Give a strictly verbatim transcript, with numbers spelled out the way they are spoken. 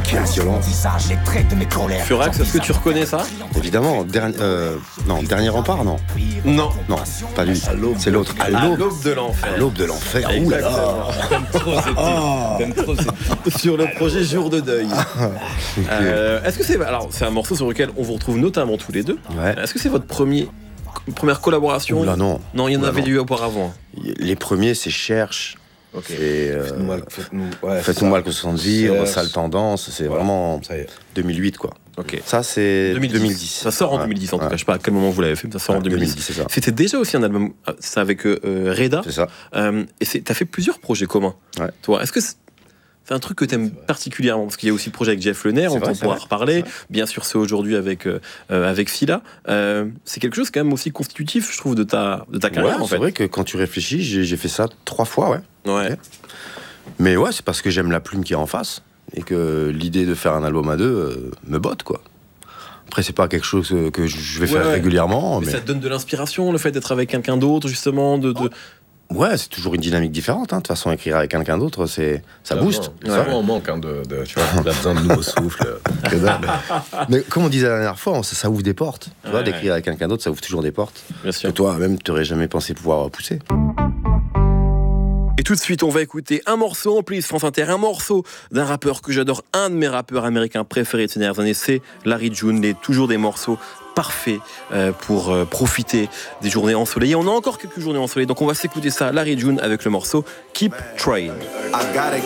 violent. Furax, est-ce que tu reconnais ça? Évidemment, dernier, euh, non, dernier rempart, non. Non. Non, pas lui. C'est l'autre. À l'aube de l'enfer. À l'aube de l'enfer. Ouh là là. T'aimes trop ce titre. T'aimes trop ce titre. Sur le projet Jour de deuil. Okay. Euh, est-ce que c'est alors c'est un morceau sur lequel on vous retrouve notamment tous les deux. Ouais. Est-ce que c'est votre premier première collaboration? Là non. Non, il y en Oula, avait non. eu auparavant. Les premiers, c'est Cherche. Ok. C'est, euh, Faites-nous mal, faites-nous, ouais, Faites-nous mal que se sentent vivre, Cherche. Sale Tendance. C'est Voilà. vraiment Ça y est. deux mille huit quoi. Ok. Ça c'est deux mille dix. deux mille dix. Ça sort en Ouais. deux mille dix en tout Ouais. cas. Je sais pas à quel moment vous l'avez fait, mais ça sort en Ouais, deux mille dix. deux mille dix, c'est ça. C'était déjà aussi un album. C'est avec euh, Reda. C'est ça. Euh, et c'est, t'as fait plusieurs projets communs. Ouais. Toi, est-ce que c'est, c'est un truc que t'aimes particulièrement? Parce qu'il y a aussi le projet avec Jeff Lener, C'est on vrai, t'en c'est pourra vrai. reparler. C'est Bien sûr, c'est aujourd'hui avec euh, euh, avec Fila. Euh, c'est quelque chose quand même aussi constitutif, je trouve, de ta de ta carrière Ouais, en c'est fait. vrai que quand tu réfléchis, j'ai, j'ai fait ça trois fois, ouais. Ouais. Mais ouais, c'est parce que j'aime la plume qui est en face et que l'idée de faire un album à deux euh, me botte, quoi. Après, c'est pas quelque chose que, que je vais Ouais, faire ouais. régulièrement, Mais, mais, ça te donne de l'inspiration, le fait d'être avec quelqu'un d'autre, justement, de, de... ouais, c'est toujours une dynamique différente. Hein. De toute façon, écrire avec quelqu'un d'autre, c'est ça Clairement. booste. Ça, Ouais. on manque hein, de, de, tu vois, on a besoin de nouveaux souffles. Que dalle. Mais comme on disait la dernière fois, ça, ça ouvre des portes. Tu vois, Ouais, d'écrire avec quelqu'un d'autre, ça ouvre toujours des portes Bien sûr. que toi-même, tu n'aurais jamais pensé pouvoir pousser. Et tout de suite, on va écouter un morceau en plus France Inter, un morceau d'un rappeur que j'adore, un de mes rappeurs américains préférés de ces dernières années, c'est Larry June. Il est toujours des morceaux parfaits euh, pour euh, profiter des journées ensoleillées. On a encore quelques journées ensoleillées, donc on va s'écouter ça, Larry June, avec le morceau Keep Trying. I gotta